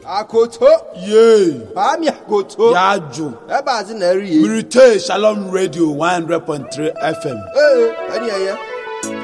Akoto. Yay. Ami akoto. Yajo. Eba zi na eri. Mirite Shalom Radio 100.3 FM. Ani eye.